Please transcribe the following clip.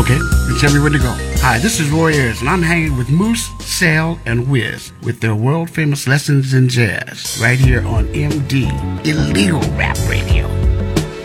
Okay, then tell me where to go. Hi, this is Roy Ayers, and I'm hanging with Moose, Sal, and Wiz with their world-famous Lessons in Jazz right here on MD, Illegal Rap Radio.